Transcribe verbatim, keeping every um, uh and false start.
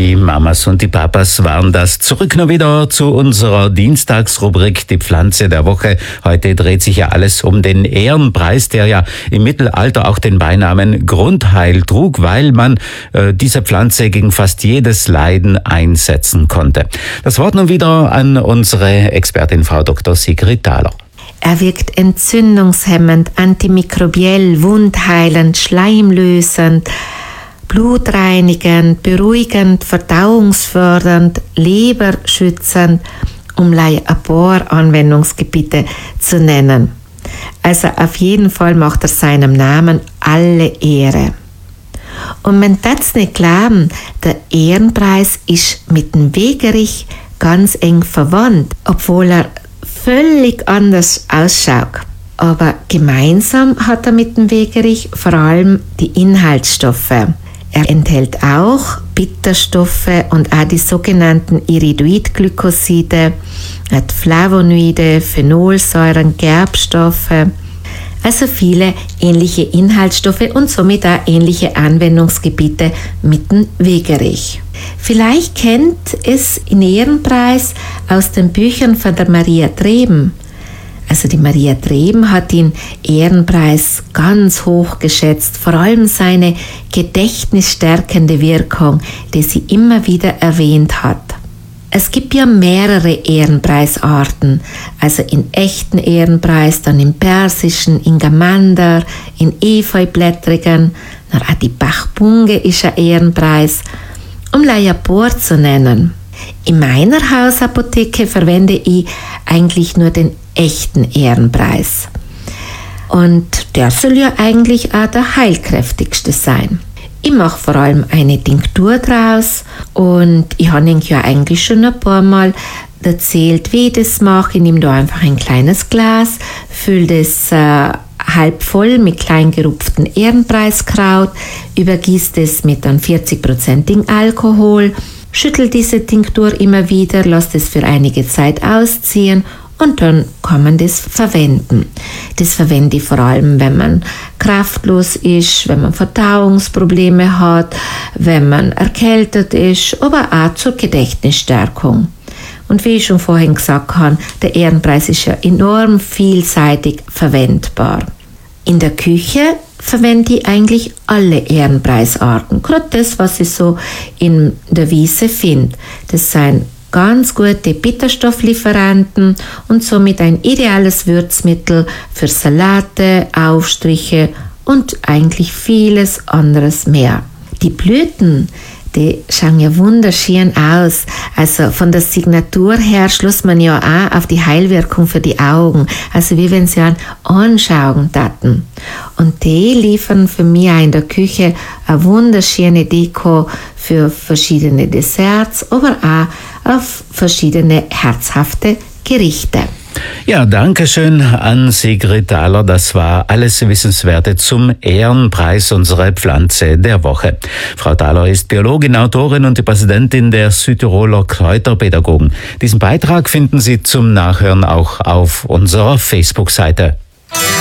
Die Mamas und die Papas waren das. Zurück noch wieder zu unserer Dienstagsrubrik, die Pflanze der Woche. Heute dreht sich ja alles um den Ehrenpreis, der ja im Mittelalter auch den Beinamen Grundheil trug, weil man äh, diese Pflanze gegen fast jedes Leiden einsetzen konnte. Das Wort nun wieder an unsere Expertin Frau Doktor Sigrid Thaler. Er wirkt entzündungshemmend, antimikrobiell, wundheilend, schleimlösend, blutreinigend, beruhigend, verdauungsfördernd, leberschützend, um ein paar Anwendungsgebiete zu nennen. Also auf jeden Fall macht er seinem Namen alle Ehre. Und man darf nicht glauben, der Ehrenpreis ist mit dem Wegerich ganz eng verwandt, obwohl er völlig anders ausschaut. Aber gemeinsam hat er mit dem Wegerich vor allem die Inhaltsstoffe. Er enthält auch Bitterstoffe und auch die sogenannten Iridoid-Glykoside, hat Flavonoide, Phenolsäuren, Gerbstoffe, also viele ähnliche Inhaltsstoffe und somit auch ähnliche Anwendungsgebiete mit dem Wegerich. Vielleicht kennt es in Ehrenpreis aus den Büchern von der Maria Treben. Also die Maria Treben hat den Ehrenpreis ganz hoch geschätzt, vor allem seine gedächtnisstärkende Wirkung, die sie immer wieder erwähnt hat. Es gibt ja mehrere Ehrenpreisarten, also in echten Ehrenpreis, dann im persischen, in Gamander, in Efeublättrigen, auch die Bachbunge ist ein Ehrenpreis, um ein paar zu nennen. In meiner Hausapotheke verwende ich eigentlich nur den echten Ehrenpreis. Und der soll ja eigentlich auch der heilkräftigste sein. Ich mache vor allem eine Tinktur draus und ich habe Ihnen ja eigentlich schon ein paar Mal erzählt, wie ich das mache. Ich nehme da einfach ein kleines Glas, fülle das äh, halb voll mit klein gerupftem Ehrenpreiskraut, übergieße das mit einem vierzig-prozentigen Alkohol, schüttel diese Tinktur immer wieder, lasse das für einige Zeit ausziehen und dann kann man das verwenden. Das verwende ich vor allem, wenn man kraftlos ist, wenn man Verdauungsprobleme hat, wenn man erkältet ist, aber auch zur Gedächtnisstärkung. Und wie ich schon vorhin gesagt habe, der Ehrenpreis ist ja enorm vielseitig verwendbar. In der Küche verwende ich eigentlich alle Ehrenpreisarten. Gerade das, was ich so in der Wiese finde. Das sind ganz gute Bitterstofflieferanten und somit ein ideales Würzmittel für Salate, Aufstriche und eigentlich vieles anderes mehr. Die Blüten, die schauen ja wunderschön aus. Also von der Signatur her schloss man ja auch auf die Heilwirkung für die Augen. Also wie wenn sie einen anschauen taten. Und die liefern für mich auch in der Küche eine wunderschöne Deko für verschiedene Desserts, aber auch auf verschiedene herzhafte Gerichte. Ja, danke schön an Sigrid Thaler. Das war alles Wissenswerte zum Ehrenpreis, unsere Pflanze der Woche. Frau Thaler ist Biologin, Autorin und die Präsidentin der Südtiroler Kräuterpädagogen. Diesen Beitrag finden Sie zum Nachhören auch auf unserer Facebook-Seite.